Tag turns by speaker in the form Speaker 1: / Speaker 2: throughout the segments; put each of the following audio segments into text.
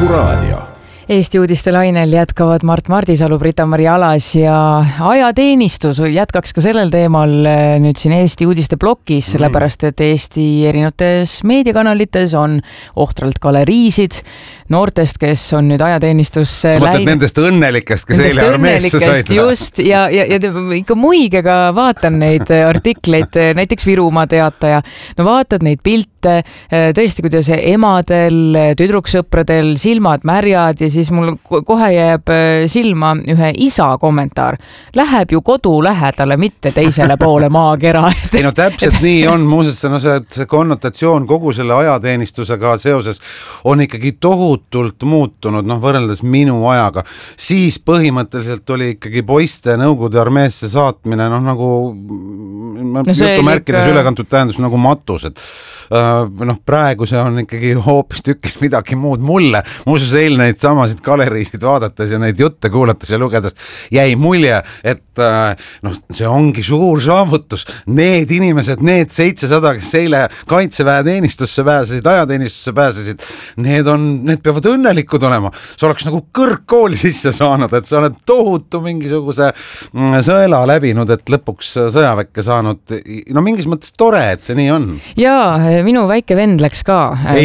Speaker 1: Kuku Raadio.
Speaker 2: Eesti uudiste lainel jätkavad Mart Mardisalu, Brita-Mari Alas ja ajateenistus jätkaks ka sellel teemal nüüd siin Eesti uudiste plokis, sellepärast et Eesti erinevates meediakanalites on ohtralt galeriisid noortest, kes on nüüd ajateenistusse
Speaker 3: läinud. Sa mõtled nendest õnnelikest, kes eile armeesse said?
Speaker 2: Just, ja ikka muigega vaatan neid artikleid, näiteks Virumaa Teataja. No vaatad neid pilte, tõesti, kuidas emadel, tüdruksõpradel silmad märjad ja siis mul kohe jääb silma ühe isa kommentaar. Läheb ju kodu lähedale, mitte teisele poole maakera.
Speaker 3: Ei no täpselt nii on, muuseas see konnotatsioon kogu selle ajateenistusega seoses on ikkagi tohutult muutunud, võrreldes minu ajaga. Siis põhimõtteliselt oli ikkagi poiste Nõukogude armeesse saatmine, nagu jutumärkides ülekantud tähendus nagu matused. Praegu see on ikkagi hoopis tükis midagi muud mulle. Muuseas eile neid samasid galeriisid vaadates ja neid jutte kuulates ja lugedes jäi mulje, et see ongi suur saavutus. Need inimesed, need 700, kes eile kaitseväe teenistusse pääsesid, ajateenistusse pääsesid, need peavad õnnelikud olema. See oleks nagu kõrgkooli sisse saanud, et sa oled tohutu mingisuguse sõela läbinud, et lõpuks sõjaväkke saanud. Mingis mõttes tore, et see nii on.
Speaker 2: Jaa, minu väike vend läks ka.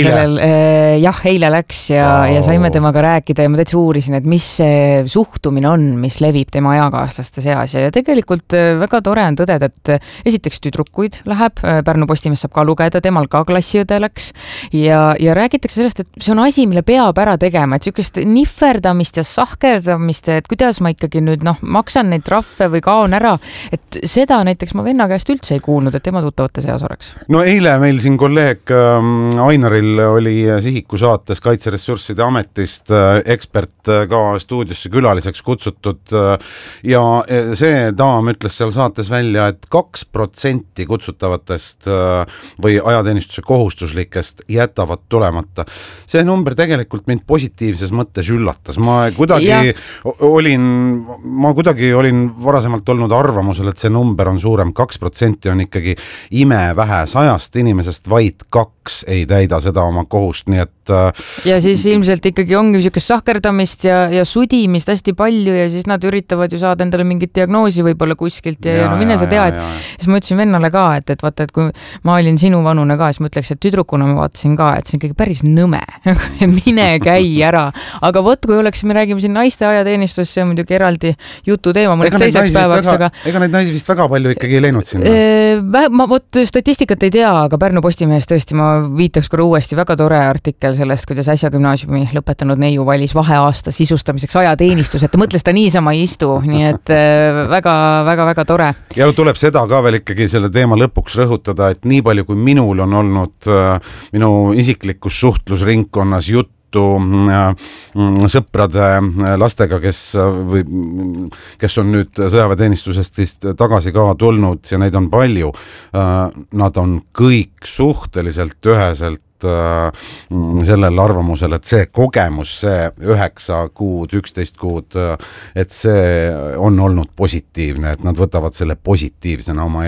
Speaker 2: Eile läks ja saime temaga rääkida ja ma täitsa uurisin, et mis see suhtumine on, mis levib tema eakaaslaste seas ja tegelikult väga tore on tõdeda, et esiteks tüdrukuid läheb, Pärnu Postimees saab ka lugeda, temal ka klassiõde läks ja räägitakse sellest, et see on asi, mille peab ära tegema, et sükest nihverdamist ja sahkerdamist, et kuidas ma ikkagi nüüd maksan neid trahve või kaon ära, et seda näiteks ma venna käest üldse ei kuulnud, et tema tuttavate seas oleks.
Speaker 3: No eile meil siin kolleeg Ainaril oli Sihiku saates Kaitseressursside ametist ekspert ka stuudiosse külaliseks kutsutud ja see daam ütles seal saates välja, et 2% kutsutavatest või ajateenistuse kohustuslikest jätavad tulemata. See number tegelikult mind positiivses mõttes üllatas. Ma kuidagi olin varasemalt olnud arvamusel, et see number on suurem. 2% on ikkagi imevähe, 100 inimesest vaid 2 ei täida seda oma kohust, nii et
Speaker 2: ja siis ilmselt ikkagi ongi niisugust sahkerdamist ja sudimist hästi palju ja siis nad üritavad ju saada endale mingit diagnoosi võib-olla kuskilt ja mine sa tea, siis ma ütlesin vennale ka, et vaata, et kui ma olin sinu vanune ka, siis ma ütleks, et tüdrukuna ma vaatasin ka, et see on ikkagi päris nõme. Mine käi ära. Aga võt, kui me räägime siin naiste ajateenistus, see on muidugi eraldi jutu teema mõneks teiseks päevaks.
Speaker 3: Ega neid naisi vist väga palju ikkagi ei läinud sinna?
Speaker 2: Ma statistikat ei tea, aga Pärnu Postimees tõesti, ma viitaks korra uuesti väga tore artikkel sellest, kuidas äsja gümnaasiumi lõpetanud neiu valis vaheaasta sisustamiseks ajateenistus, et ta mõtles, ta niisama ei istu, nii et väga tore. Ja
Speaker 3: tuleb seda ka veel ikkagi selle teema lõpuks rõhutada, et nii palju kui minul on olnud minu isiklikus suhtlusringkonnas juttu sõprade lastega, kes on nüüd sõjaväeteenistusest tagasi ka tulnud ja neid on palju, nad on kõik suhteliselt üheselt sellel arvamusel, et see kogemus, see 9 kuud, 11 kuud, et see on olnud positiivne, et nad võtavad selle positiivsena oma